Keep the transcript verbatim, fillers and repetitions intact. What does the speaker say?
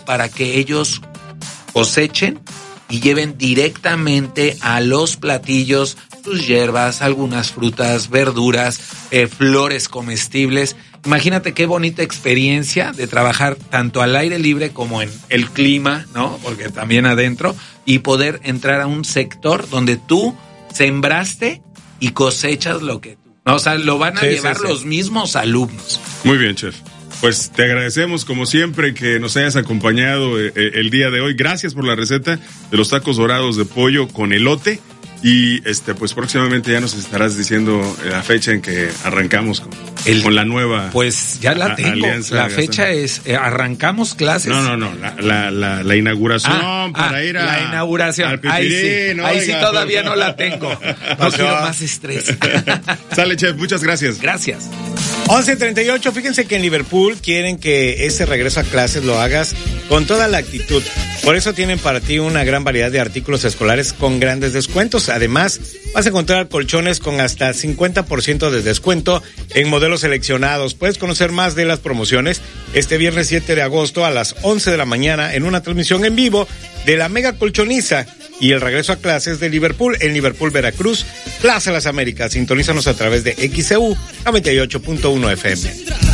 para que ellos cosechen y lleven directamente a los platillos sus hierbas, algunas frutas, verduras, eh, flores comestibles. Imagínate qué bonita experiencia de trabajar tanto al aire libre como en el clima, ¿no? Porque también adentro, y poder entrar a un sector donde tú sembraste y cosechas lo que tú, ¿no? O sea, lo van a sí, llevar sí, sí. los mismos alumnos. Muy bien, chef. Pues te agradecemos como siempre que nos hayas acompañado eh, el día de hoy. Gracias por la receta de los tacos dorados de pollo con elote. Y este pues próximamente ya nos estarás diciendo la fecha en que arrancamos con, el, con la nueva pues ya la a, tengo alianza la fecha es eh, arrancamos clases no no no la la la, la inauguración ah, para ah, ir a la inauguración al pipirín, ahí sí, ¿no? ahí sí todavía no la tengo no quiero más estrés. Sale, chef, muchas gracias. Gracias. once treinta y ocho, fíjense que en Liverpool quieren que ese regreso a clases lo hagas con toda la actitud. Por eso tienen para ti una gran variedad de artículos escolares con grandes descuentos. Además, vas a encontrar colchones con hasta cincuenta por ciento de descuento en modelos seleccionados. Puedes conocer más de las promociones este viernes siete de agosto a las once de la mañana en una transmisión en vivo de la Mega Colchoniza y el regreso a clases de Liverpool en Liverpool, Veracruz, Plaza Las Américas. Sintonízanos a través de X C U noventa y ocho punto uno F M.